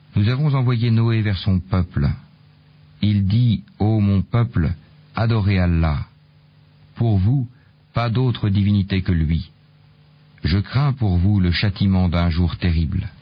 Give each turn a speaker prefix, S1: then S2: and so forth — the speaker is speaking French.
S1: Nous avons envoyé Noé vers son peuple. Il dit, ô mon peuple, adorez Allah. Pour vous, pas d'autre divinité que lui. Je crains pour vous le châtiment d'un jour terrible.